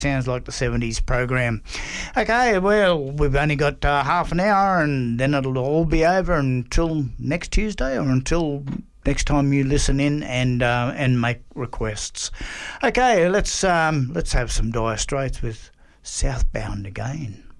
Sounds like the 70s program. Okay, well, we've only got half an hour and then it'll all be over until next Tuesday or until next time you listen in and make requests. Okay, let's have some Dire Straits with Southbound Again.